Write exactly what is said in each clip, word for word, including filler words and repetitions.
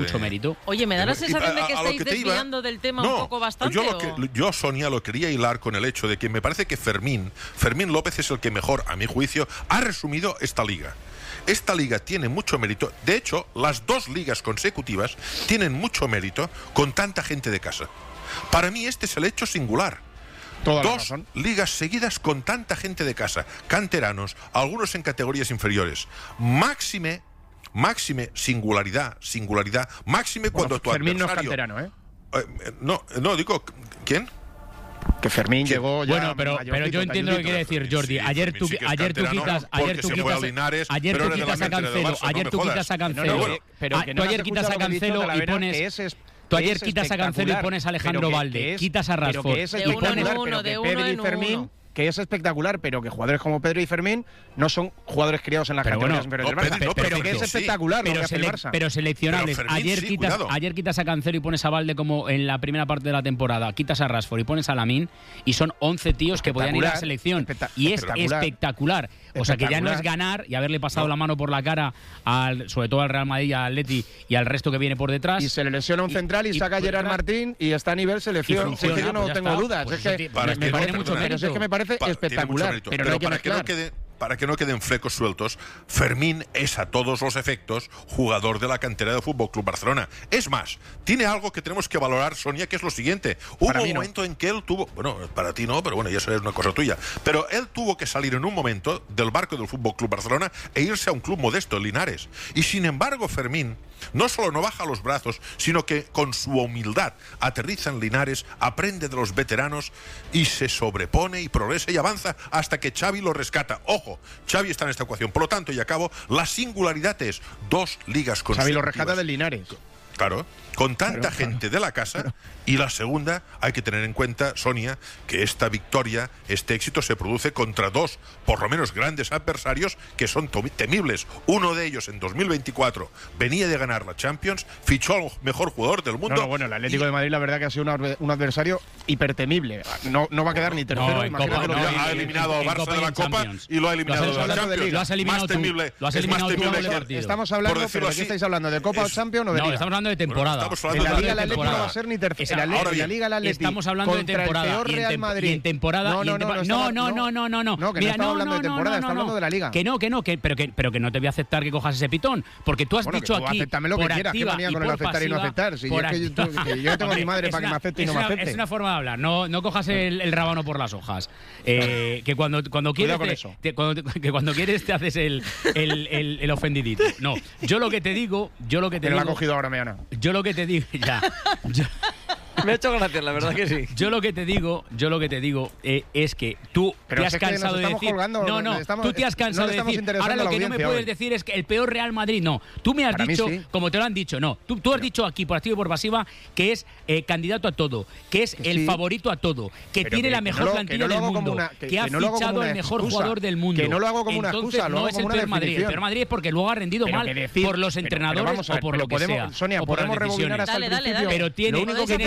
mucho mérito. Oye, me da la sensación de que estáis que desviando iba, del tema no, un poco bastante. Yo, lo que, yo, Sonia, lo quería hilar con el hecho de que me parece que Fermín, Fermín López es el que mejor, a mi juicio, ha resumido esta liga. Esta liga tiene mucho mérito. De hecho, las dos ligas consecutivas tienen mucho mérito con tanta gente de casa. Para mí este es el hecho singular. Toda Dos ligas seguidas con tanta gente de casa, canteranos, algunos en categorías inferiores. Máxime... Máxime, singularidad, singularidad, máxime cuando bueno, tu Fermín adversario... no es canterano, ¿eh? ¿eh? No, no, digo, ¿quién? Que Fermín ¿Quién? llegó ya Bueno, pero, pero yo entiendo lo que quiere decir Jordi. Sí, ayer tú, sí que ayer tú quitas, ayer tú quitas, Linares, ayer tú quitas a Cancelo, ayer tú quitas a Cancelo, tú ayer quitas a Cancelo y pones... Tú ayer quitas a Cancelo y pones a Alejandro Valde, quitas a Rashford y pones uno, de uno en Fermín, que es espectacular, pero que jugadores como Pedro y Fermín no son jugadores criados en las pero categorías bueno, inferiores del Barça. no, pero, pero que es sí. espectacular pero, lo que hace el sele Barça. pero seleccionables. Pero Fermín, ayer, sí, quitas, cuidado. ayer quitas a Cancelo y pones a Valde como en la primera parte de la temporada, quitas a Rashford y pones a Lamine y son once tíos que podían ir a la selección. Y es espectacular. espectacular. O sea que ya no es ganar y haberle pasado no. la mano por la cara, al, sobre todo al Real Madrid, al Atleti y al resto que viene por detrás. Y se le lesiona un y, central y, y saca a Gerard Martín y está a nivel selección. Funciona, es que yo no pues tengo está. dudas. Pues es que para me, que parece no, mucho perdona, mérito. Es que me parece para, espectacular. Mérito, pero, pero no hay que para que no quede para que no queden flecos sueltos, Fermín es a todos los efectos jugador de la cantera del F C Barcelona. Es más, tiene algo que tenemos que valorar, Sonia, que es lo siguiente. Hubo un momento no. en que él tuvo, bueno, para ti no, pero bueno, ya eso es una cosa tuya, pero él tuvo que salir en un momento del barco del F C Barcelona e irse a un club modesto, el Linares. Y sin embargo, Fermín no solo no baja los brazos, sino que con su humildad aterriza en Linares, aprende de los veteranos y se sobrepone y progresa y avanza hasta que Xavi lo rescata. Ojo, Xavi está en esta ecuación. Por lo tanto, y acabo, la singularidad es dos ligas consecutivas. Xavi lo rescata del Linares. Claro, con tanta claro, gente claro. de la casa. Claro. Y la segunda, hay que tener en cuenta, Sonia, que esta victoria, este éxito se produce contra dos, por lo menos grandes adversarios, que son temibles. Uno de ellos en dos mil veinticuatro venía de ganar la Champions, fichó al mejor jugador del mundo. No, no, bueno, el Atlético y... de Madrid la verdad que ha sido un, un adversario hipertemible. No, no va a quedar ni tercero. No, en Copa, no, ha eliminado al Barça de la Copa y lo ha eliminado de la Champions. Lo has eliminado tú. Lo has eliminado tú en el partido. Estamos hablando, pero ¿de qué estáis hablando? ¿De Copa o Champions o de Liga? No, estamos hablando de temporada. En la Liga el Atlético no va a ser ni tercero. Ahora bien, la Liga el Atlético estamos hablando de temporada y en, y en temporada no no no no no no no no no no que no estamos hablando de temporada, estamos hablando de la Liga. Que no, que no, que pero que pero que no te voy a aceptar que cojas ese pitón, porque tú has bueno, dicho que tú aquí acéptame lo que quieras, que manía con el aceptar y no aceptar. Si yo, que yo, que yo tengo a mi madre para que me acepte y no me acepte. Es una forma de hablar, no no cojas el, el rábano por las hojas. Eh, que cuando cuando quieres te, te, cuando, que cuando quieres te haces el el, el el ofendidito. No, yo lo que te digo, yo lo que te digo. Te lo ha cogido ahora mañana. Yo lo que te digo, ya. Yo, me ha hecho gracia, la verdad que sí. Yo lo que te digo, yo lo que te digo eh, es que tú pero te has es cansado que de decir. Colgando, no, no, estamos, tú te has cansado no de decir. Ahora lo que no me puedes hoy. decir es que el peor Real Madrid, no. Tú me has Para dicho, sí. como te lo han dicho, no. Tú, tú has pero, dicho aquí por activa y por pasiva que es eh, candidato a todo, que es que el sí. favorito a todo, que pero tiene que, la mejor no, plantilla no del mundo, una, que, que ha que no fichado el mejor excusa, jugador del mundo. Que no lo hago como Entonces, una excusa, lo no hago es el como peor una Madrid. El peor Madrid es porque luego ha rendido mal decir, por los entrenadores o por lo que sea. Sonia, podemos rebobinar hasta el principio. Pero tiene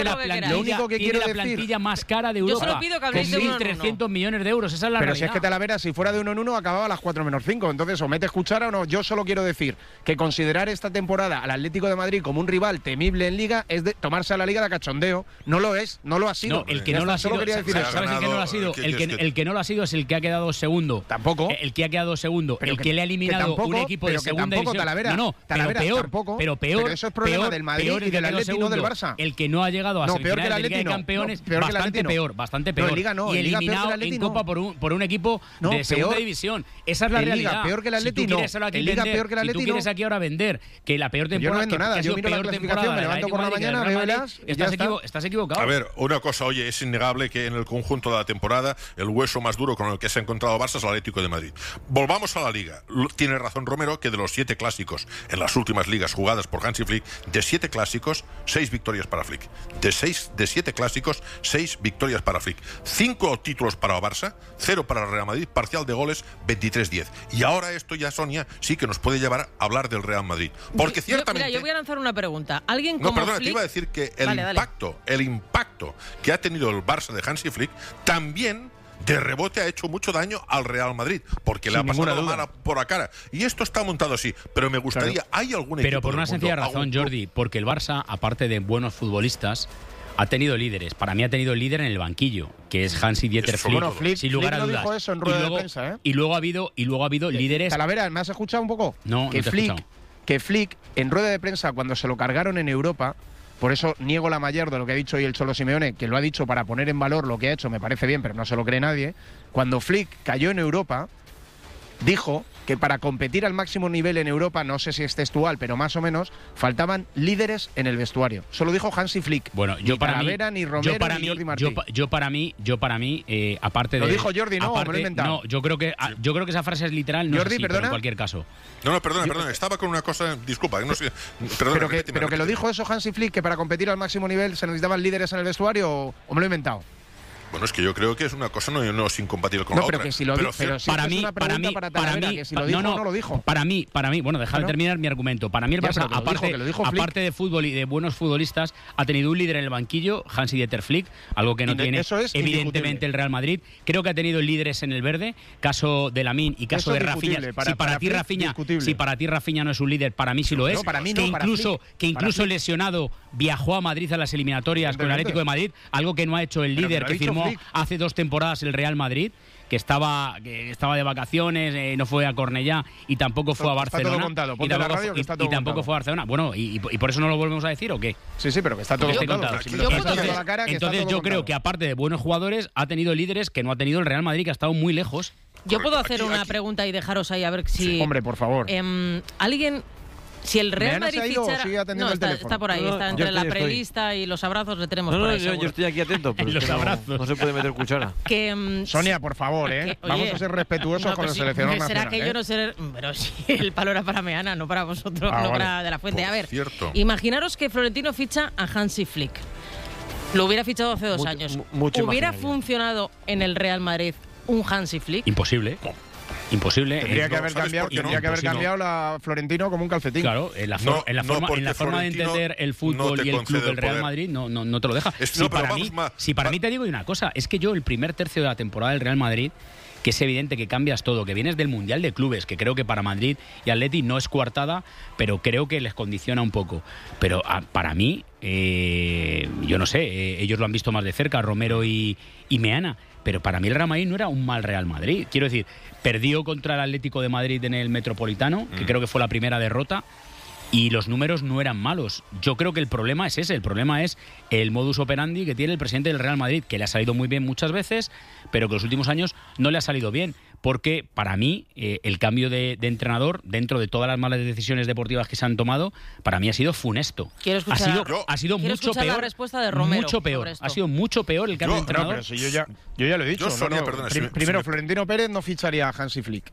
lo único que quiere la plantilla más cara de Europa. Yo solo pido que habléis con de mil trescientos millones de euros. Esa es la Pero realidad. si es que Talavera, si fuera de uno en uno, acababa a las cuatro menos cinco. Entonces, o metes cuchara o no. Yo solo quiero decir que considerar esta temporada al Atlético de Madrid como un rival temible en Liga es de tomarse a la Liga de cachondeo. No lo es, no lo ha sido. No, el que no lo ha sido, ¿sabes el que no lo ha sido? El que, el que no lo ha sido es el que ha quedado segundo. Tampoco. El que ha quedado segundo. Pero el que, que le ha eliminado que tampoco, un equipo de segunda tampoco, división. Talavera, no, no, Talavera, pero peor, tampoco, pero peor. Pero eso es problema peor, del Madrid peor y del Atlético, no del Barça. El que no ha llegado a no, semifinales de Liga de Campeones, no, peor bastante no. peor, bastante peor. No, en Liga no, y en Liga eliminado peor que el en no. Copa por un, por un equipo no, de segunda peor. división. Esa es la en realidad. Liga peor que el Atlético, si tú no. quieres ahora aquí En Liga vender, peor que el Atlético, si tú quieres aquí ahora vender que la peor temporada, yo no vendo nada, yo miro la clasificación, me levanto por la mañana, veo el as, estás equivocado. A ver, una cosa, oye, es innegable que en el conjunto de la temporada el hueso más duro con el que se ha encontrado Barça es el Atlético de Madrid. Volvamos a la Liga. Tiene razón Romero que de los siete clásicos en las últimas ligas jugadas por Hansi Flick, de siete clásicos, seis victorias para Flick. De seis, de siete clásicos, seis victorias para Flick. Cinco títulos para Barça, cero para el Real Madrid, parcial de goles veintitrés diez. Y ahora esto ya, Sonia, sí que nos puede llevar a hablar del Real Madrid. Porque yo, ciertamente... Mira, yo voy a lanzar una pregunta. ¿Alguien como No, perdona, Flick... te iba a decir que el vale, impacto, dale. el impacto que ha tenido el Barça de Hansi Flick también de rebote ha hecho mucho daño al Real Madrid, porque Sin le ha pasado la duda. mano por la cara. Y esto está montado así. Pero me gustaría, claro. ¿hay algún equipo Pero por una sencilla razón, algún... Jordi, porque el Barça, aparte de buenos futbolistas, ha tenido líderes. Para mí ha tenido líder en el banquillo, que es Hansi-Dieter Flick, bueno, Flick, sin lugar Flick a no dudas. dijo eso en rueda y, luego, de prensa, ¿eh? y luego ha habido y luego ha habido líderes. Talavera, ¿me has escuchado un poco? No, que no te he Flick, escuchado. que Flick en rueda de prensa cuando se lo cargaron en Europa, por eso niego la mayor de lo que ha dicho hoy el Cholo Simeone, que lo ha dicho para poner en valor lo que ha hecho, me parece bien, pero no se lo cree nadie. Cuando Flick cayó en Europa, dijo que para competir al máximo nivel en Europa, no sé si es textual, pero más o menos, faltaban líderes en el vestuario. Solo dijo Hansi Flick. Bueno, yo ni para Talavera, mí, ni Romero, yo para ni mí, Jordi Martí. Yo, yo para mí, yo para mí, eh, aparte lo de. Lo dijo Jordi, no, aparte, me lo he inventado. No, yo creo que, yo creo que esa frase es literal, no Jordi, es así, perdona. pero en cualquier caso. No, no, perdona, perdona. Estaba con una cosa, disculpa, no sé. Perdona, pero que, repíteme, pero que lo dijo eso Hansi Flick, que para competir al máximo nivel se necesitaban líderes en el vestuario, o, o me lo he inventado. Bueno, es que yo creo que es una cosa no, no es incompatible con no, la pero otra. Que si lo pero, di, pero si para, es mí, una para mí, para para Talavera, mí, que si lo dijo no, no, o no lo dijo. Para mí, para mí, bueno, dejad de terminar mi argumento. Para mí el Ya, Barça, pero que lo aparte, dijo, que lo dijo Flick. aparte de fútbol y de buenos futbolistas, ha tenido un líder en el banquillo, Hansi-Dieter Flick, algo que no Y tiene eso es evidentemente indiscutible. el Real Madrid. Creo que ha tenido líderes en el verde, caso de Lamine y caso Eso de es Rafinha. discutible. Para- si para, para ti Flick, Rafinha, discutible. si para ti Rafinha no es un líder, para mí sí lo es. No, para mí no, que para incluso Flick. que incluso Para Flick. lesionado viajó a Madrid a las eliminatorias con el Evidentemente. Atlético de Madrid, algo que no ha hecho el Pero líder que lo ha que dicho firmó Flick. hace dos temporadas el Real Madrid, que estaba que estaba de vacaciones, eh, no fue a Cornellá y tampoco fue a Está Barcelona. todo montado, y ponte la tampoco, radio fu- que y- está todo y tampoco montado. fue a Barcelona. Bueno, y, y por eso no lo volvemos a decir o qué? Sí, sí, pero que está todo Estoy contado. contado. Si Yo me lo puedo estás hacer- viendo a la cara, que está Entonces todo yo creo contado. que aparte de buenos jugadores, ha tenido líderes que no ha tenido el Real Madrid, que ha estado muy lejos. Yo puedo Correcto. hacer Aquí- una aquí- pregunta y dejaros ahí a ver si. Hombre, por favor. Em, alguien. Si el Real ¿Meana se Madrid ha ido o fichara. sigue atendiendo No, el está, teléfono? está por ahí, No, está yo entre estoy, la estoy. prelista y los abrazos le tenemos No, por no, ahí. yo, yo seguro. estoy aquí atento, pero Los es que no- abrazos. no se puede meter cuchara. Que, em, Sonia, por favor, ¿eh? que, oye, Vamos a ser respetuosos no, con pero el sí, seleccionador que nacional. será que ¿eh? yo no seré. Pero sí, el palo era para Meana, no para vosotros, Ah, no vale. para De La Fuente. Por A ver, cierto. imaginaros que Florentino ficha a Hansi Flick. Lo hubiera fichado hace dos Mucho- años. mu- mucho ¿Hubiera imaginario. funcionado en el Real Madrid un Hansi Flick? Imposible. Imposible. Tendría Eh, que haber ¿sabes cambiado, por qué no? tendría que haber Imposible. cambiado la Florentino como un calcetín. Claro, en la, No, for- en la no, forma, en porque la forma de Florentino entender el no fútbol te y el concede club del el Real poder. Madrid no, no, no te lo deja. Es- si, no, pero para, vamos mí, más- si para va- mí te digo una cosa, es que yo el primer tercio de la temporada del Real Madrid, que es evidente que cambias todo, que vienes del Mundial de Clubes, que creo que para Madrid y Atleti no es coartada, pero creo que les condiciona un poco. Pero ah, para mí, eh, yo no sé, eh, ellos lo han visto más de cerca, Romero y, y Meana, pero para mí el Real Madrid no era un mal Real Madrid. Quiero decir, perdió contra el Atlético de Madrid en el Metropolitano, que Mm. creo que fue la primera derrota, y los números no eran malos. Yo creo que el problema es ese, el problema es el modus operandi que tiene el presidente del Real Madrid, que le ha salido muy bien muchas veces, pero que los últimos años no le ha salido bien, porque para mí eh, el cambio de, de entrenador, dentro de todas las malas decisiones deportivas que se han tomado, para mí ha sido funesto. Quiero Ha escuchar- sido, Yo- ha sido Quiero mucho escuchar la peor. respuesta de Romero mucho peor. sobre esto. Ha sido mucho peor el cambio Yo- de no, No, entrenador. pero si yo ya, yo ya lo he dicho. Yo, no, Sonia, no, perdona, prim- si me- primero, si me- Florentino Pérez no ficharía a Hansi Flick.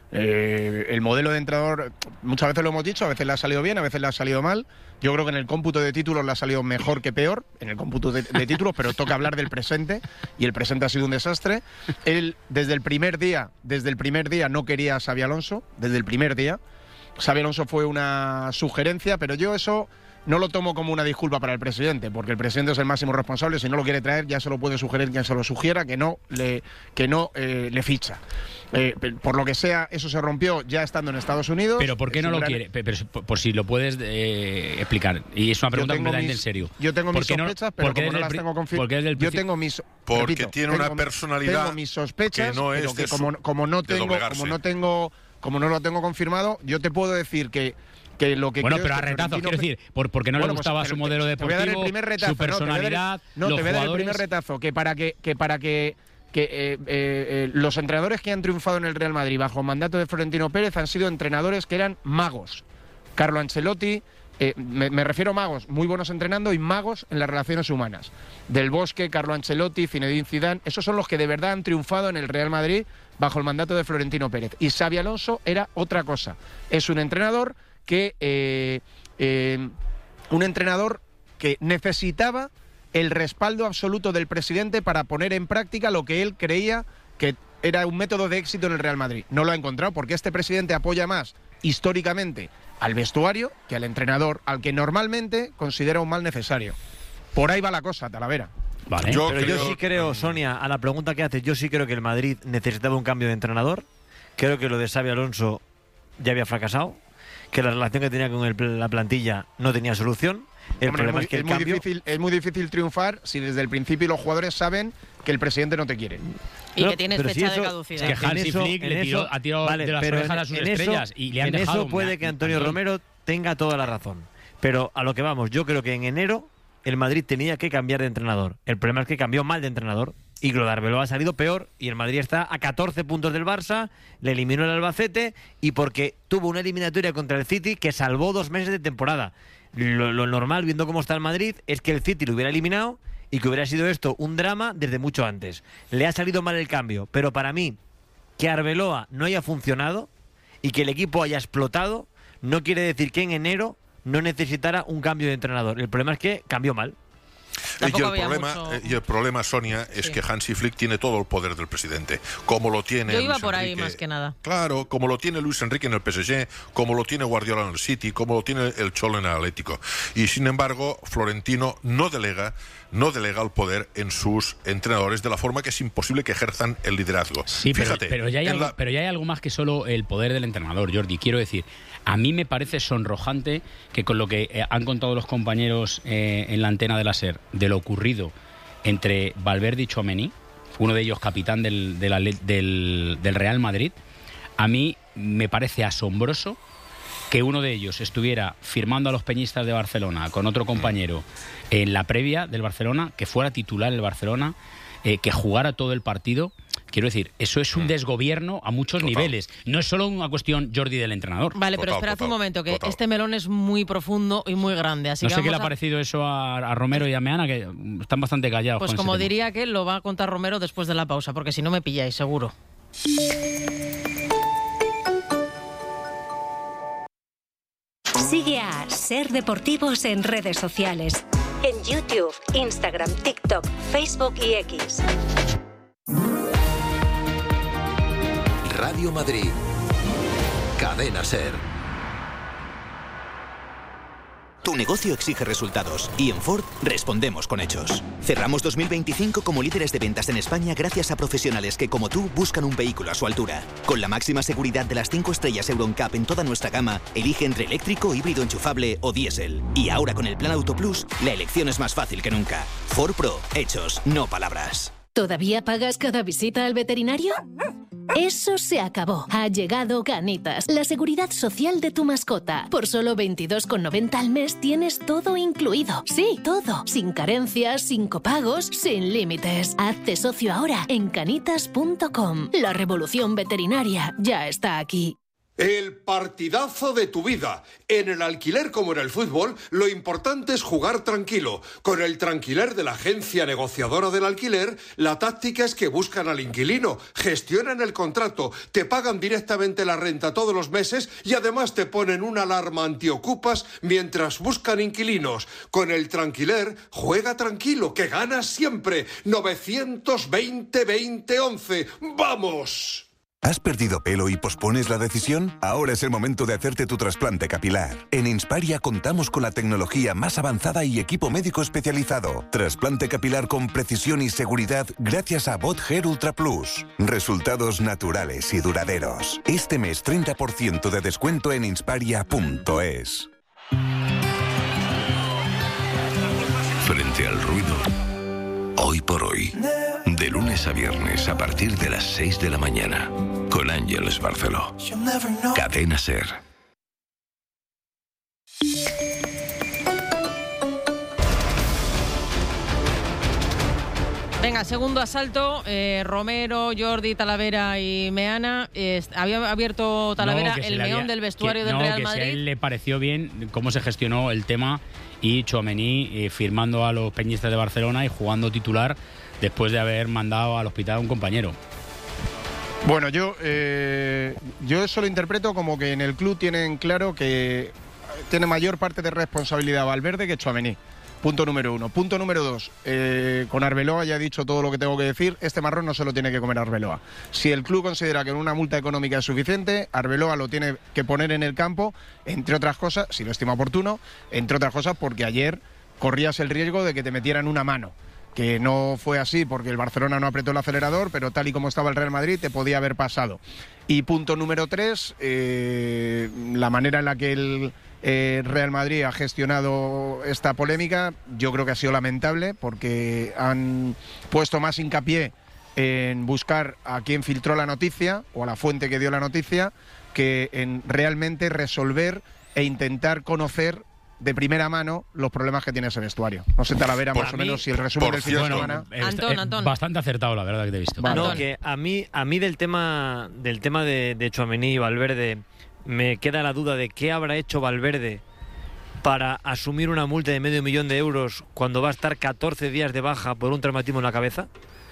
Eh, el modelo de entrenador, muchas veces lo hemos dicho, a veces le ha salido bien, a veces le ha salido mal. Yo creo que en el cómputo de títulos le ha salido mejor que peor, en el cómputo de, de títulos, pero toca hablar del presente, y el presente ha sido un desastre. Él, desde el primer día, desde el primer día no quería a Xabi Alonso, desde el primer día. Xabi Alonso fue una sugerencia, pero yo eso no lo tomo como una disculpa para el presidente, porque el presidente es el máximo responsable. Si no lo quiere traer, ya se lo puede sugerir quien se lo sugiera, que no le, que no eh, le ficha. Eh, por lo que sea, eso se rompió ya estando en Estados Unidos. Pero ¿por qué Es no un lo gran- quiere? Pe- Pero, por, por si lo puedes eh, explicar. Y es una pregunta Yo tengo completamente mis- en serio. Yo tengo ¿Por mis qué no- sospechas, pero porque como desde no el las pri- tengo porque confirmadas. desde el Yo principio- tengo mis Porque repito, tiene tengo una mi- personalidad tengo mis sospechas, que no es pero que de su- como, como no de tengo doblegarse. como no tengo como no lo tengo confirmado, yo te puedo decir que que lo que Bueno, creo pero es a que retazos, Florentino quiero Pe- decir, por, porque no Bueno, le pues gustaba te- su te- modelo te voy a dar el deportivo, primer retazo, su personalidad, no, te voy a dar- no, los te voy a dar el jugadores. primer retazo, que para que, que para que que eh, eh, eh, los entrenadores que han triunfado en el Real Madrid bajo mandato de Florentino Pérez han sido entrenadores que eran magos. Carlo Ancelotti, eh, me, me refiero a magos, muy buenos entrenando y magos en las relaciones humanas. Del Bosque, Carlo Ancelotti, Zinedine Zidane, esos son los que de verdad han triunfado en el Real Madrid bajo el mandato de Florentino Pérez. Y Xabi Alonso era otra cosa. Es un entrenador que eh, eh, un entrenador que necesitaba el respaldo absoluto del presidente para poner en práctica lo que él creía que era un método de éxito en el Real Madrid. No lo ha encontrado porque este presidente apoya más históricamente al vestuario que al entrenador, al que normalmente considera un mal necesario. Por ahí va la cosa, Talavera. Vale. Yo Pero creo... yo sí creo, Sonia, a la pregunta que haces, yo sí creo que el Madrid necesitaba un cambio de entrenador. Creo que lo de Xabi Alonso ya había fracasado, que la relación que tenía con el, la plantilla no tenía solución. El Hombre, problema es, muy, es que el es, muy cambio... difícil, es muy difícil triunfar si desde el principio los jugadores saben que el presidente no te quiere. Y no, que tienes fecha si eso, de caducidad. Es que Hansi Flick le tiró, ha tirado vale, de las orejas en, a sus estrellas eso, y le han en dejado... eso puede una, que Antonio un Romero tenga toda la razón. Pero a lo que vamos, yo creo que en enero el Madrid tenía que cambiar de entrenador. El problema es que cambió mal de entrenador. Y lo de Arbeloa ha salido peor y el Madrid está a catorce puntos del Barça, le eliminó el Albacete y porque tuvo una eliminatoria contra el City que salvó dos meses de temporada. Lo, lo normal, viendo cómo está el Madrid, es que el City lo hubiera eliminado y que hubiera sido esto un drama desde mucho antes. Le ha salido mal el cambio, pero para mí, que Arbeloa no haya funcionado y que el equipo haya explotado, no quiere decir que en enero no necesitara un cambio de entrenador. El problema es que cambió mal. Y el, problema, mucho... y el problema, Sonia, es sí. que Hansi Flick tiene todo el poder del presidente, como lo tiene Yo iba Luis por Enrique, ahí más que nada. Claro, como lo tiene Luis Enrique en el P S G, como lo tiene Guardiola en el City, como lo tiene el Cholo en el Atlético. Y sin embargo, Florentino no delega, no delega el poder en sus entrenadores de la forma que es imposible que ejerzan el liderazgo. Sí, Fíjate, pero, pero, ya hay algo, la... pero ya hay algo más que solo el poder del entrenador, Jordi. Quiero decir, a mí me parece sonrojante que con lo que eh, han contado los compañeros eh, en la antena de la SER, de lo ocurrido entre Valverde y Tchouaméni, uno de ellos capitán del, del, del, del Real Madrid, a mí me parece asombroso que uno de ellos estuviera firmando a los peñistas de Barcelona con otro compañero en la previa del Barcelona, que fuera titular del Barcelona, eh, que jugara todo el partido. Quiero decir, eso es un desgobierno a muchos total. niveles. No es solo una cuestión, Jordi, del entrenador. Vale, total, pero esperad total, un momento, que total. este melón es muy profundo y muy grande. Así no que sé qué le a... ha parecido eso a, a Romero y a Meana, que están bastante callados. Pues con como ese diría que lo va a contar Romero después de la pausa, porque si no me pilláis, seguro. Sigue a Ser Deportivos en redes sociales. En YouTube, Instagram, TikTok, Facebook y X. Radio Madrid. Cadena Ser. Tu negocio exige resultados y en Ford respondemos con hechos. Cerramos dos mil veinticinco como líderes de ventas en España gracias a profesionales que, como tú, buscan un vehículo a su altura. Con la máxima seguridad de las cinco estrellas Euro N C A P en toda nuestra gama, elige entre eléctrico, híbrido enchufable o diésel. Y ahora con el Plan Auto Plus, la elección es más fácil que nunca. Ford Pro, hechos, no palabras. ¿Todavía pagas cada visita al veterinario? Eso se acabó. Ha llegado Canitas, la seguridad social de tu mascota. Por solo veintidós con noventa al mes tienes todo incluido. Sí, todo. Sin carencias, sin copagos, sin límites. Hazte socio ahora en canitas punto com. La revolución veterinaria ya está aquí. El partidazo de tu vida. En el alquiler como en el fútbol, lo importante es jugar tranquilo. Con el Tranquiler de la agencia negociadora del alquiler, la táctica es que buscan al inquilino, gestionan el contrato, te pagan directamente la renta todos los meses y además te ponen una alarma antiocupas mientras buscan inquilinos. Con el Tranquiler, juega tranquilo, que ganas siempre. novecientos veinte veinte once. ¡Vamos! ¿Has perdido pelo y pospones la decisión? Ahora es el momento de hacerte tu trasplante capilar. En Insparia contamos con la tecnología más avanzada y equipo médico especializado. Trasplante capilar con precisión y seguridad gracias a Bot Hair Ultra Plus. Resultados naturales y duraderos. Este mes treinta por ciento de descuento en insparia punto es. Frente al ruido, hoy por hoy. De lunes a viernes a partir de las seis de la mañana. Con Ángeles Barceló. Cadena Ser. Venga, segundo asalto. Eh, Romero, Jordi, Talavera y Meana. Eh, había abierto Talavera no, el meón había, del vestuario que, del no, Real que Madrid. Si a él le pareció bien cómo se gestionó el tema y Tchouaméni eh, firmando a los peñistas de Barcelona y jugando titular después de haber mandado al hospital a un compañero. Bueno, yo, eh, yo eso lo interpreto como que en el club tienen claro que tiene mayor parte de responsabilidad Valverde que Tchouaméni. Punto número uno. Punto número dos. Eh, con Arbeloa ya he dicho todo lo que tengo que decir. Este marrón no se lo tiene que comer Arbeloa. Si el club considera que una multa económica es suficiente, Arbeloa lo tiene que poner en el campo, entre otras cosas, si lo estima oportuno, entre otras cosas porque ayer corrías el riesgo de que te metieran una mano. que no fue así porque el Barcelona no apretó el acelerador, pero tal y como estaba el Real Madrid te podía haber pasado. Y punto número tres, eh, la manera en la que el eh, Real Madrid ha gestionado esta polémica, yo creo que ha sido lamentable porque han puesto más hincapié en buscar a quien filtró la noticia o a la fuente que dio la noticia que en realmente resolver e intentar conocer de primera mano los problemas que tiene ese vestuario. No sé, Talavera, más o menos, si el resumen del fin de semana... Antón, Antón. Bastante acertado, la verdad, que te he visto. No, que a mí, a mí del tema del tema de, de Tchouaméni y Valverde me queda la duda de qué habrá hecho Valverde para asumir una multa de medio millón de euros cuando va a estar catorce días de baja por un traumatismo en la cabeza.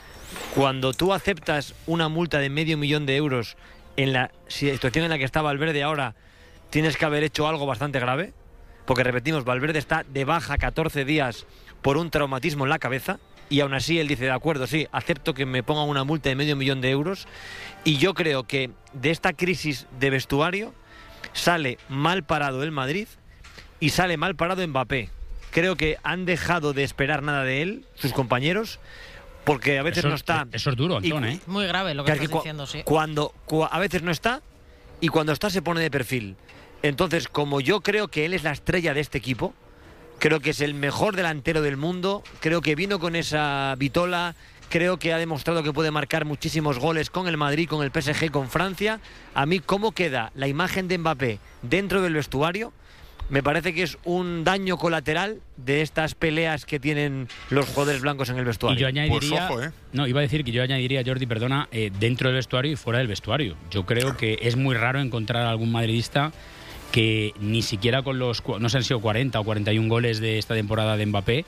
Cuando tú aceptas una multa de medio millón de euros en la situación en la que está Valverde ahora, tienes que haber hecho algo bastante grave. Porque repetimos, Valverde está de baja catorce días por un traumatismo en la cabeza y aún así él dice, de acuerdo, sí, acepto que me pongan una multa de medio millón de euros. Y yo creo que de esta crisis de vestuario sale mal parado el Madrid y sale mal parado Mbappé. Creo que han dejado de esperar nada de él, sus compañeros, porque a veces eso, no está... Eso es duro, Antón, ¿eh? Muy grave lo que, que estás diciendo, sí. Cuando, cu a veces no está y cuando está se pone de perfil. Entonces, como yo creo que él es la estrella de este equipo, creo que es el mejor delantero del mundo, creo que vino con esa vitola, creo que ha demostrado que puede marcar muchísimos goles con el Madrid, con el P S G, con Francia. A mí, ¿cómo queda la imagen de Mbappé dentro del vestuario? Me parece que es un daño colateral de estas peleas que tienen los jugadores blancos en el vestuario. Y yo añadiría, pues ojo, ¿eh? no, iba a decir que yo añadiría, Jordi, perdona, eh, dentro del vestuario y fuera del vestuario. Yo creo que es muy raro encontrar a algún madridista que ni siquiera con los, no sé si han sido cuarenta o cuarenta y un goles de esta temporada de Mbappé,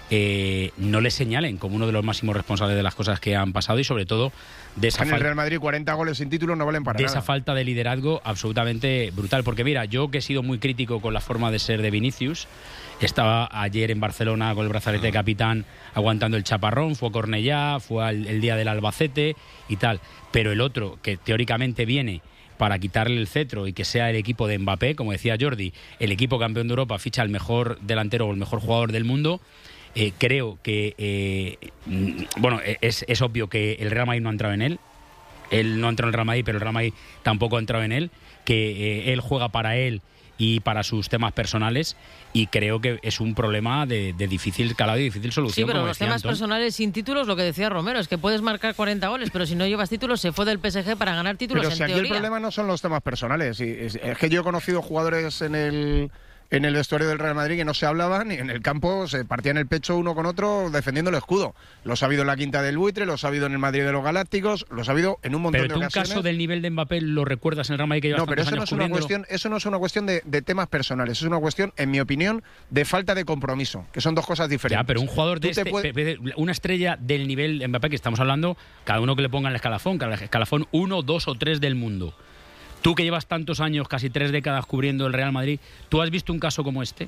eh, no le señalen como uno de los máximos responsables de las cosas que han pasado y sobre todo de esa en el Real Madrid cuarenta goles sin título no valen para de nada. Esa falta de liderazgo absolutamente brutal. Porque mira, yo que he sido muy crítico con la forma de ser de Vinicius, estaba ayer en Barcelona con el brazalete de capitán aguantando el chaparrón, fue a Cornellá, fue al, el día del Albacete y tal, pero el otro que teóricamente viene para quitarle el cetro y que sea el equipo de Mbappé, como decía Jordi, el equipo campeón de Europa ficha al mejor delantero o el mejor jugador del mundo. Eh, creo que, eh, bueno, es, es obvio que el Real Madrid no ha entrado en él. Él no ha entrado en el Real Madrid, pero el Real Madrid tampoco ha entrado en él. Que eh, él juega para él y para sus temas personales, y creo que es un problema de, de difícil calado y difícil solución. Sí, pero como los decía temas Antón. personales sin títulos, lo que decía Romero, es que puedes marcar cuarenta goles, pero si no llevas títulos, se fue del P S G para ganar títulos, pero en si aquí teoría. el problema no son los temas personales. Es, es que yo he conocido jugadores en el... en el vestuario del Real Madrid que no se hablaban y en el campo se partían el pecho uno con otro defendiendo el escudo. Los ha habido en la Quinta del Buitre, los ha habido en el Madrid de los Galácticos, los ha habido en un montón pero de tú ocasiones. un caso del nivel de Mbappé lo recuerdas en el Real Madrid que llevas No, pero tantos eso no, años es una cubriéndolo? cuestión, eso no es una cuestión de, de temas personales, es una cuestión, en mi opinión, de falta de compromiso, que son dos cosas diferentes. Ya, pero un jugador de Tú te este, puedes- pe- pe- una estrella del nivel de Mbappé que estamos hablando, cada uno que le ponga en el escalafón, cada escalafón uno, dos o tres del mundo. Tú que llevas tantos años, casi tres décadas cubriendo el Real Madrid, ¿tú has visto un caso como este?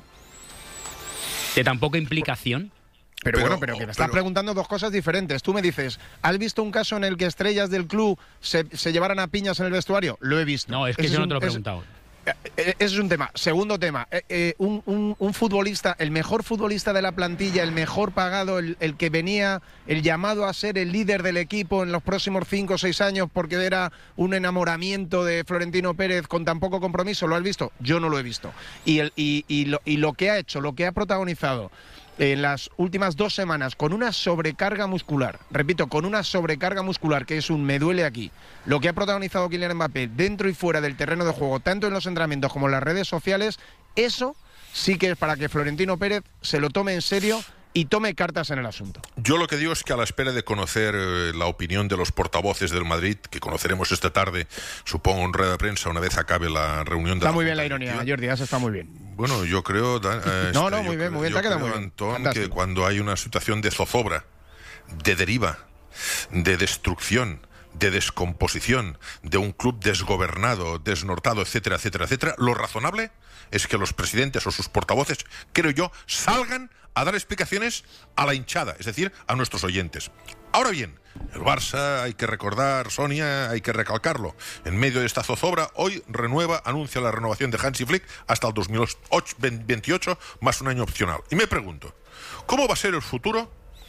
¿De tan poca implicación? Pero, Pero- bueno, pero que me estás pero- preguntando dos cosas diferentes. Tú me dices, ¿has visto un caso en el que estrellas del club se, se llevaran a piñas en el vestuario? Lo he visto. No, es que Ese yo no un- te lo he es- preguntado. Eh, eh, Ese es un tema. Segundo tema, eh, eh, un, un- un futbolista, el mejor futbolista de la plantilla, el mejor pagado, el, el que venía, el llamado a ser el líder del equipo en los próximos cinco o seis años porque era un enamoramiento de Florentino Pérez con tan poco compromiso, ¿lo has visto? Yo no lo he visto. Y, el, y, y lo, y lo que ha hecho, lo que ha protagonizado en las últimas dos semanas con una sobrecarga muscular, repito, con una sobrecarga muscular que es un me duele aquí, lo que ha protagonizado Kylian Mbappé dentro y fuera del terreno de juego, tanto en los entrenamientos como en las redes sociales, eso sí que es para que Florentino Pérez se lo tome en serio y tome cartas en el asunto. Yo lo que digo es que a la espera de conocer eh, la opinión de los portavoces del Madrid, que conoceremos esta tarde, supongo en rueda de prensa, una vez acabe la reunión de Está la muy bien Junta la ironía, Directiva. Jordi, eso está muy bien. Bueno, yo creo... da- eh, No, este, no, yo muy bien, creo- muy bien, yo te ha quedado creo, muy bien. Antón, Fantástico. que cuando hay una situación de zozobra, de deriva, de destrucción, de descomposición, de un club desgobernado, desnortado, etcétera, etcétera, etcétera, lo razonable es que los presidentes o sus portavoces, creo yo, salgan a dar explicaciones a la hinchada, es decir, a nuestros oyentes. Ahora bien, el Barça, hay que recordar, Sonia, hay que recalcarlo, en medio de esta zozobra, hoy renueva, anuncia la renovación de Hansi Flick hasta el dos mil veintiocho, más un año opcional. Y me pregunto, ¿cómo va a ser el futuro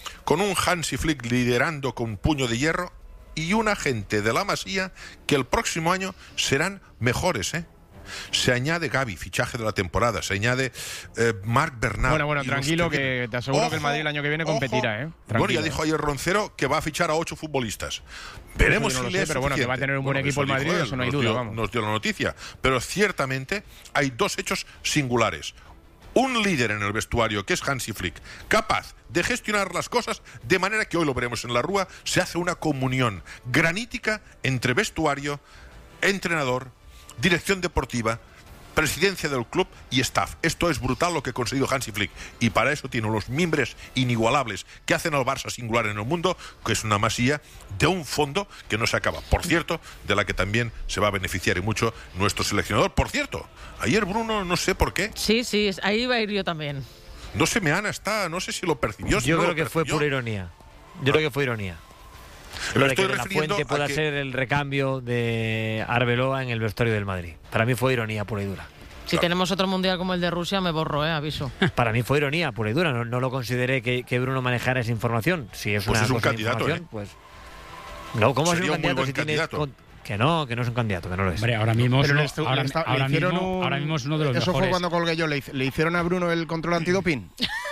con un Hansi Flick liderando con puño de hierro y una gente de la Masía que el próximo año serán mejores, ¿eh? Se añade Gavi, fichaje de la temporada, se añade eh, Marc Bernal. Bueno, bueno, tranquilo, que, que te aseguro ojo, que el Madrid el año que viene competirá, ¿eh? Tranquilo. Bueno, ya dijo ayer Roncero que va a fichar a ocho futbolistas. Veremos no si sé, le es pero bueno, que va a tener un buen bueno, equipo el Madrid, él, eso no hay nos duda, dio, vamos. Nos dio la noticia. Pero ciertamente hay dos hechos singulares. Un líder en el vestuario, que es Hansi Flick, capaz de gestionar las cosas de manera que hoy lo veremos en la Rúa, se hace una comunión granítica entre vestuario, entrenador, dirección deportiva, presidencia del club y staff. Esto es brutal lo que ha conseguido Hansi Flick. Y para eso tiene los mimbres inigualables que hacen al Barça singular en el mundo, que es una masía de un fondo que no se acaba. Por cierto, de la que también se va a beneficiar y mucho nuestro seleccionador. Por cierto, ayer Bruno, no sé por qué. Sí, sí, ahí iba a ir yo también. No sé, Meana está, no sé si lo percibió. Si yo no creo lo que percibió. fue pura ironía. Yo ah. creo que fue ironía. Lo de que de la Fuente pueda que... ser el recambio de Arbeloa en el vestuario del Madrid. Para mí fue ironía pura y dura. Si claro. tenemos otro mundial como el de Rusia, me borro, eh, aviso. Para mí fue ironía pura y dura. No, no lo consideré que, que Bruno manejara esa información. Si es pues una es un cosa candidato, ¿eh? Pues no, ¿cómo Sería es un candidato un si candidato. tienes con... Que no, que no es un candidato, que no lo es. Hombre, ahora mismo, Pero no, estu- ahora, está, ahora, mismo, un, ahora mismo es uno de los eso mejores. Eso fue cuando colgué yo. ¿Le, le hicieron a Bruno el control antidoping?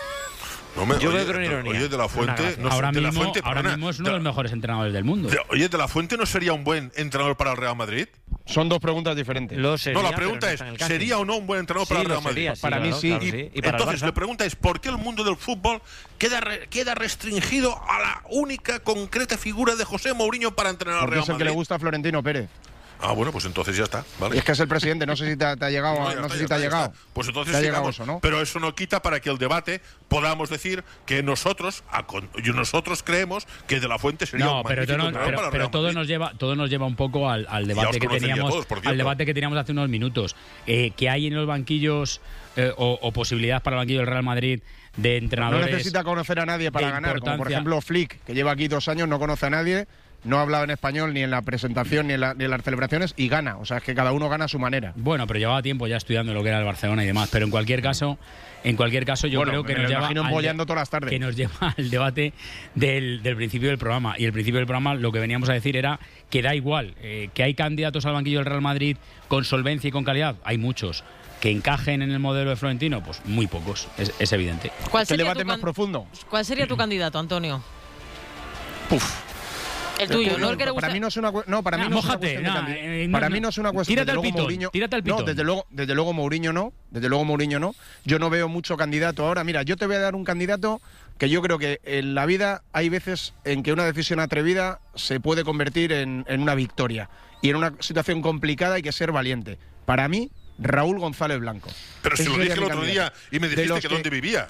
No me, yo oye, veo que no ironía. Oye, de la Fuente, no, ahora, de mismo, la Fuente ahora perdona, mismo es uno de, de los mejores entrenadores del mundo. De, oye, ¿de la Fuente no sería un buen entrenador para el Real Madrid? Son dos preguntas diferentes. Lo sería, no, la pregunta es, no ¿sería o no un buen entrenador sí, para el Real Madrid? Sería, sí, para claro, mí sí. Claro, y, sí. Y para entonces, la pregunta es, ¿por qué el mundo del fútbol queda, re, queda restringido a la única concreta figura de José Mourinho para entrenar al Porque Real es el Madrid? que le gusta a Florentino Pérez. Ah, bueno, pues entonces ya está. Vale. Y es que es el presidente, no sé si te ha, te ha llegado, no, no está, sé si está, te ha llegado. Está. Pues entonces te ha sigamos, llegado eso, ¿no? Pero eso no quita para que el debate podamos decir que nosotros, a, nosotros creemos que De la Fuente sería no, un pero, magnífico no, entrenador pero, para pero Real todo Madrid. nos lleva, todo nos lleva un poco al, al debate que teníamos, todos, al debate que teníamos hace unos minutos, eh, que hay en los banquillos eh, o, o posibilidades para el banquillo del Real Madrid de entrenadores. No necesita conocer a nadie para ganar, como por ejemplo Flick, que lleva aquí dos años, no conoce a nadie. No ha hablado en español ni en la presentación ni en, la, ni en las celebraciones y gana. O sea, es que cada uno gana a su manera. Bueno, pero llevaba tiempo ya estudiando lo que era el Barcelona y demás. Pero en cualquier caso, en cualquier caso yo bueno, creo que me nos, lo lleva imagino embollando todas las tardes. que nos lleva al debate del, del principio del programa. Y el principio del programa lo que veníamos a decir era que da igual, eh, que hay candidatos al banquillo del Real Madrid con solvencia y con calidad. Hay muchos. Que encajen en el modelo de Florentino, pues muy pocos, es, es evidente. ¿Cuál sería el debate tu más profundo? ¿Cuál sería tu candidato, Antonio? Puf. El tuyo, ¿no? El que le gusta. Para mí no es una no, para mí nah, no mójate, es una cuestión nah, de eh, no, Para no. mí no es una cuestión Tírate desde al luego pitón, Mourinho. Tírate al pitón. No, desde luego, desde luego Mourinho no, desde luego Mourinho no. Yo no veo mucho candidato ahora. Mira, yo te voy a dar un candidato que yo creo que en la vida hay veces en que una decisión atrevida se puede convertir en, en una victoria. Y en una situación complicada hay que ser valiente. Para mí, Raúl González Blanco. Pero si Ese lo dije el mi otro candidato. día y me dijiste que, que dónde vivía.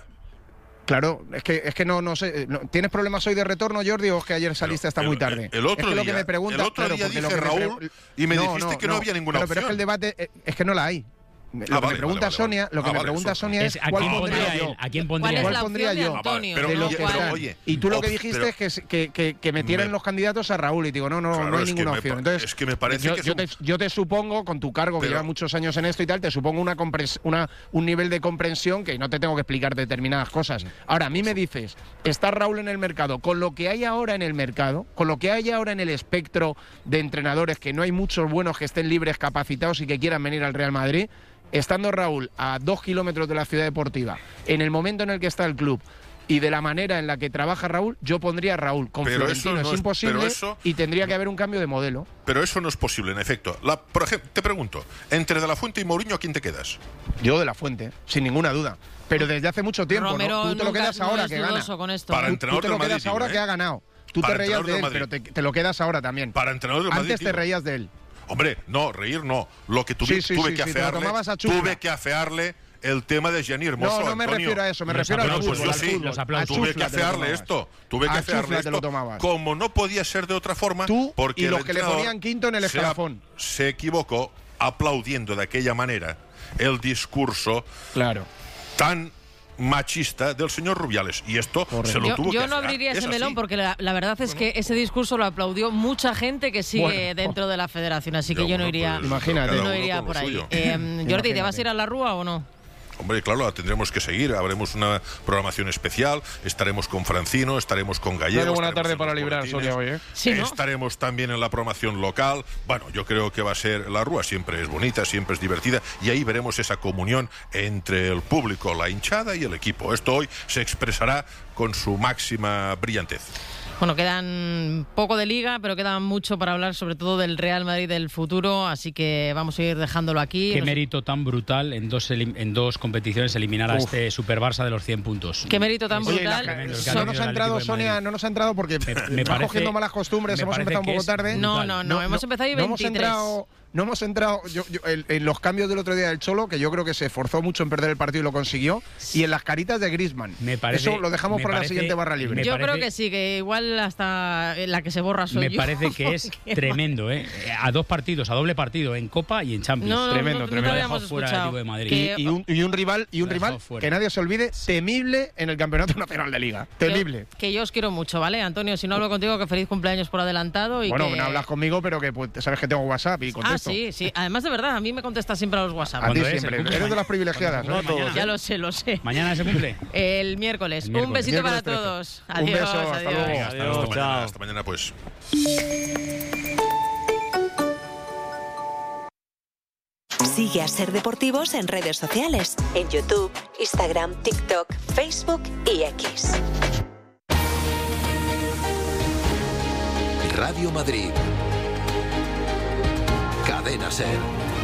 Claro, es que es que no no sé. No, ¿Tienes problemas hoy de retorno, Jordi, o es que ayer saliste hasta el, muy tarde? El, el otro es que lo día, que me preguntas, el otro claro, día dije lo que Raúl me y me no, dijiste no, que no, no había ninguna pero, opción. Pero es que el debate es que no la hay. Lo ah, que vale, me pregunta vale, Sonia, vale. lo que ah, me vale, pregunta eso. Sonia es, ¿a ¿cuál quién pondría pondría yo? él? ¿A quién ¿Cuál pondría es ¿Cuál la pondría opción de yo? Antonio? Pero, de los oye, que pero, están. oye, Y tú lo que op- dijiste pero- es que, que, que, que metieran Me- los candidatos a Raúl y digo, no, no, Claro, no hay es que ninguna me opción. pa- Entonces, es que me parece yo, que es yo un- te, yo te supongo, con tu cargo, que Pero- lleva muchos años en esto y tal, te supongo una, compres- una un nivel de comprensión que no te tengo que explicar determinadas cosas. Ahora, a mí me dices, está Raúl en el mercado, con lo que hay ahora en el mercado, con lo que hay ahora en el espectro de entrenadores, que no hay muchos buenos que estén libres, capacitados y que quieran venir al Real Madrid, estando Raúl a dos kilómetros de la ciudad deportiva, en el momento en el que está el club y de la manera en la que trabaja Raúl, yo pondría a Raúl. Con Pero Florentino eso es no es- imposible pero eso- y tendría que haber un cambio de modelo. Pero eso no es posible, en efecto. La, por ejemplo, te pregunto, entre De la Fuente y Mourinho, ¿a quién te quedas? Yo de la Fuente, sin ninguna duda. Pero desde hace mucho tiempo, Romero ¿no? Tú te lo nunca- quedas no ahora es que gana. dudoso con esto. Para ¿eh? Tú, entrenador tú te lo del quedas Madrid, ahora digo, que ¿eh? ha ganado. Tú Para te reías entrenador de del él, Madrid. pero te, te lo quedas ahora también. Para entrenador del Madrid. Antes te digo. reías de él. Hombre, no, reír no. Lo que tuve, Sí, sí, tuve sí, que sí, te lo afearle, tomabas a chufla. tuve que afearle el tema de Gianni Hermoso. No, no me Antonio. refiero a eso, me Los refiero al Bueno, aplausos, pues yo fútbol. sí, al fútbol. los aplausos. A Tuve que chufla te lo afearle tomabas. esto. Tuve que A afearle chufla te lo esto. tomabas. Como no podía ser de otra forma, Tú porque y el los que le entrenador ponían quinto en el se a- escalafón. Se equivocó aplaudiendo de aquella manera el discurso Claro. tan machista del señor Rubiales. Y esto se lo Yo, tuvo yo que no afear. abriría Es ese así. melón porque la, la verdad es que ese discurso lo aplaudió mucha gente que sigue Bueno. dentro de la federación, así que Ya, yo no bueno, iría, pues, Imagínate. cada no uno iría con lo por ahí. suyo. Eh, Jordi, ¿te vas a ir a la Rúa o no? Hombre, claro, la tendremos que seguir. Habremos una programación especial. Estaremos con Francino, estaremos con Gallego. Una buena tarde para librar, Sonia, hoy, ¿eh? Sí, ¿no? Estaremos también en la programación local. Bueno, yo creo que va a ser... La Rúa siempre es bonita, siempre es divertida. Y ahí veremos esa comunión entre el público, la hinchada y el equipo. Esto hoy se expresará con su máxima brillantez. Bueno, quedan poco de Liga, pero quedan mucho para hablar, sobre todo del Real Madrid del futuro, así que vamos a ir dejándolo aquí. Qué Nos... mérito tan brutal en dos, en dos competiciones eliminar Uf. a este Super Barça de los cien puntos. Qué mérito tan Oye, brutal. La, no nos ha entrado, Sonia, no nos ha entrado porque me, me parece, cogiendo malas costumbres, hemos empezado un poco tarde. No, no, no, no, hemos empezado y veintitrés. No hemos entrado... No hemos entrado yo, yo, en, en los cambios del otro día del Cholo, que yo creo que se esforzó mucho en perder el partido y lo consiguió, y en las caritas de Griezmann. Me parece, Eso lo dejamos para parece, la siguiente barra libre. Yo parece, creo que sí, que igual hasta la que se borra soy me yo. Me parece que es tremendo, ¿eh? A dos partidos, a doble partido, en Copa y en Champions. No, no, tremendo, no, tremendo. No lo habíamos fuera del equipo de Madrid. Que, y, y, un, y un rival, y un rival que nadie se olvide, temible en el Campeonato Nacional de Liga. Temible. Que, que yo os quiero mucho, ¿vale? Antonio, si no hablo contigo, que feliz cumpleaños por adelantado. Y bueno, que... no hablas conmigo, pero que pues, sabes que tengo WhatsApp y contesto. Ah, sí, sí. Además, de verdad, a mí me contesta siempre a los WhatsApp. A ti siempre. Eres de las privilegiadas. No, mañana, ya lo sé, lo sé. ¿Mañana se cumple? El miércoles. El miércoles. Un besito miércoles para trece. todos. Un Adiós, beso, hasta adiós. luego. Venga, hasta, Adiós, hasta mañana, chao. hasta mañana, pues. Sigue a Ser Deportivos en redes sociales, en YouTube, Instagram, TikTok, Facebook y X. Radio Madrid. Cadena Ser.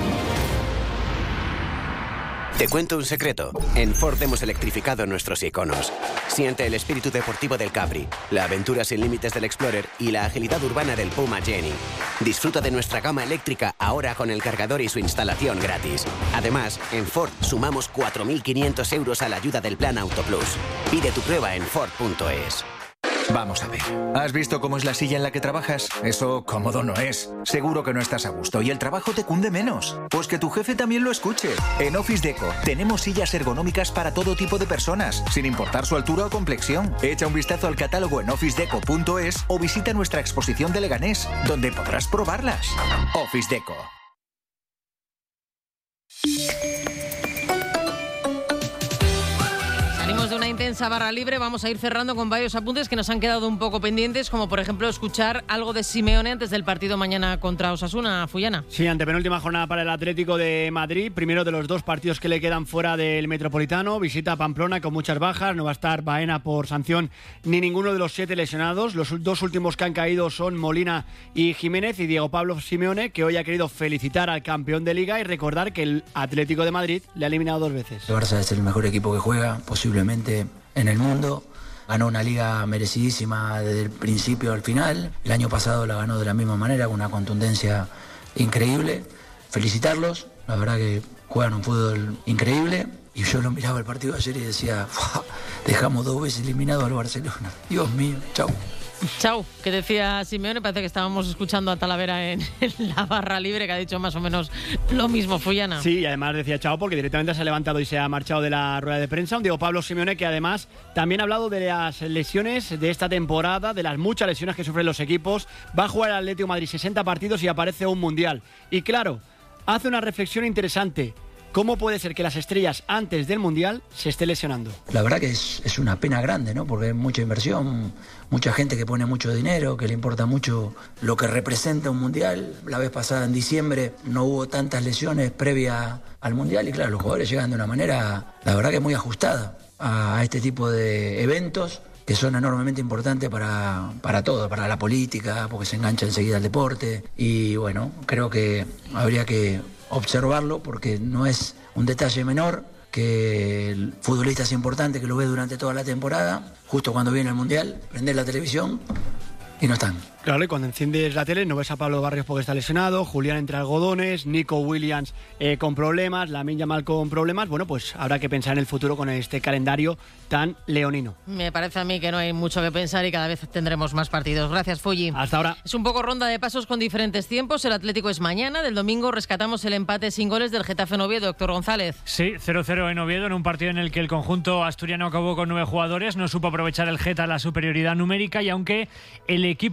Te cuento un secreto. En Ford hemos electrificado nuestros iconos. Siente el espíritu deportivo del Capri, la aventura sin límites del Explorer y la agilidad urbana del Puma Jenny. Disfruta de nuestra gama eléctrica ahora con el cargador y su instalación gratis. Además, en Ford sumamos cuatro mil quinientos euros a la ayuda del Plan Auto Plus. Pide tu prueba en Ford punto es. Vamos a ver. ¿Has visto cómo es la silla en la que trabajas? Eso cómodo no es. Seguro que no estás a gusto y el trabajo te cunde menos. Pues que tu jefe también lo escuche. En Office Deco tenemos sillas ergonómicas para todo tipo de personas, sin importar su altura o complexión. Echa un vistazo al catálogo en office deco punto es o visita nuestra exposición de Leganés, donde podrás probarlas. Office Deco. Salimos de una intensa barra libre, vamos a ir cerrando con varios apuntes que nos han quedado un poco pendientes, como por ejemplo escuchar algo de Simeone antes del partido mañana contra Osasuna, Fullana. Sí, antepenúltima jornada para el Atlético de Madrid, primero de los dos partidos que le quedan fuera del Metropolitano, visita a Pamplona con muchas bajas, no va a estar Baena por sanción ni ninguno de los siete lesionados, los dos últimos que han caído son Molina y Jiménez, y Diego Pablo Simeone, que hoy ha querido felicitar al campeón de Liga y recordar que el Atlético de Madrid le ha eliminado dos veces. El Barça es el mejor equipo que juega, posiblemente en el mundo. Ganó una liga merecidísima desde el principio al final. El año pasado la ganó de la misma manera, con una contundencia increíble. Felicitarlos, la verdad que juegan un fútbol increíble. Y yo lo miraba el partido de ayer y decía, dejamos dos veces eliminado al Barcelona. Dios mío, chau. Chau, que decía Simeone, parece que estábamos escuchando a Talavera en, en la barra libre, que ha dicho más o menos lo mismo, Fullana. Sí, y además decía chao porque directamente se ha levantado y se ha marchado de la rueda de prensa. Un Diego Pablo Simeone que además también ha hablado de las lesiones de esta temporada, de las muchas lesiones que sufren los equipos. Va a jugar el Atlético de Madrid sesenta partidos y aparece un Mundial. Y claro, hace una reflexión interesante. ¿Cómo puede ser que las estrellas antes del Mundial se esté lesionando? La verdad que es, es una pena grande, ¿no? Porque hay mucha inversión, mucha gente que pone mucho dinero, que le importa mucho lo que representa un Mundial. La vez pasada, en diciembre, no hubo tantas lesiones previa al Mundial y claro, los jugadores llegan de una manera, la verdad que muy ajustada a este tipo de eventos que son enormemente importantes para, para todo, para la política, porque se engancha enseguida al deporte. Y bueno, creo que habría que observarlo porque no es un detalle menor que el futbolista es importante, que lo ve durante toda la temporada, justo cuando viene el Mundial, prender la televisión y no están. Claro, y cuando enciendes la tele no ves a Pablo Barrios porque está lesionado, Julián entre algodones, Nico Williams eh, con problemas, Lamine Yamal con problemas. Bueno, pues habrá que pensar en el futuro con este calendario tan leonino. Me parece a mí que no hay mucho que pensar y cada vez tendremos más partidos. Gracias, Fulli. Hasta ahora. Es un poco ronda de pasos con diferentes tiempos. El Atlético es mañana. Del domingo rescatamos el empate sin goles del Getafe en Oviedo, doctor González. Sí, cero cero en Oviedo, en un partido en el que el conjunto asturiano acabó con nueve jugadores. No supo aprovechar el Geta la superioridad numérica y aunque el equipo aguanta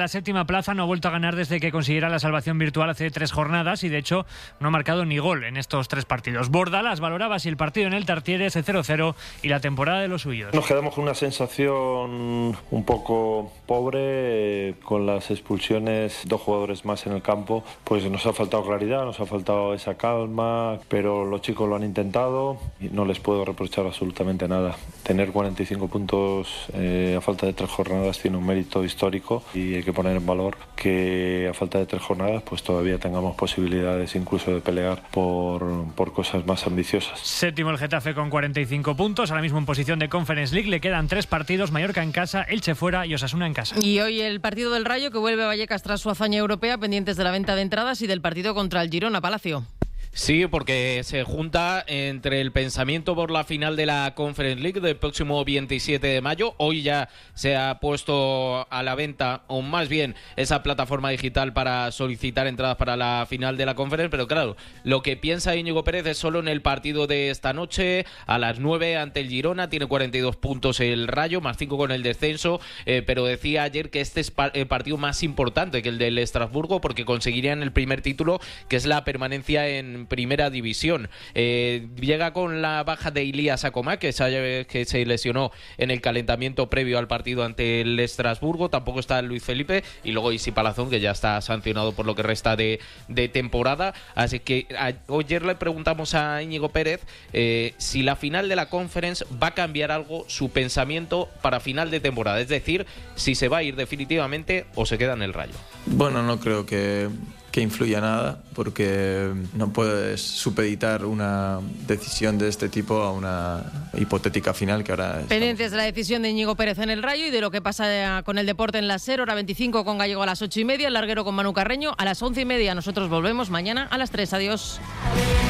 la séptima plaza, no ha vuelto a ganar desde que consiguiera la salvación virtual hace tres jornadas y de hecho no ha marcado ni gol en estos tres partidos. Bordalas valoraba si el partido en el Tartiere es cero cero y la temporada de los suyos. Nos quedamos con una sensación un poco pobre, eh, con las expulsiones, dos jugadores más en el campo, pues nos ha faltado claridad, nos ha faltado esa calma, pero los chicos lo han intentado y no les puedo reprochar absolutamente nada. Tener cuarenta y cinco puntos eh, a falta de tres jornadas tiene un mérito histórico y hay que poner en valor que a falta de tres jornadas pues todavía tengamos posibilidades incluso de pelear por, por cosas más ambiciosas. Séptimo el Getafe con cuarenta y cinco puntos, ahora mismo en posición de Conference League, le quedan tres partidos, Mallorca en casa, Elche fuera y Osasuna en casa. Y hoy el partido del Rayo que vuelve a Vallecas tras su hazaña europea, pendientes de la venta de entradas y del partido contra el Girona. Palacio. Sí, porque se junta entre el pensamiento por la final de la Conference League del próximo veintisiete de mayo. Hoy ya se ha puesto a la venta, o más bien esa plataforma digital para solicitar entradas para la final de la Conference, pero claro, lo que piensa Íñigo Pérez es solo en el partido de esta noche a las nueve ante el Girona. Tiene cuarenta y dos puntos el Rayo, más cinco con el descenso, eh, pero decía ayer que este es el partido más importante que el del Estrasburgo porque conseguirían el primer título, que es la permanencia en primera división. Eh, llega con la baja de Ilías Acomá, que se, que se lesionó en el calentamiento previo al partido ante el Estrasburgo. Tampoco está Luis Felipe y luego Isi Palazón, que ya está sancionado por lo que resta de, de temporada. Así que a, ayer le preguntamos a Íñigo Pérez eh, si la final de la Conference va a cambiar algo su pensamiento para final de temporada, es decir, si se va a ir definitivamente o se queda en el Rayo. Bueno, no creo que que influya nada, porque no puedes supeditar una decisión de este tipo a una hipotética final que ahora... Pendientes de la decisión de Íñigo Pérez en el Rayo y de lo que pasa con el deporte en la SER, hora veinticinco con Gallego a las ocho y media, el larguero con Manu Carreño a las once y media. Nosotros volvemos mañana a las tres. Adiós.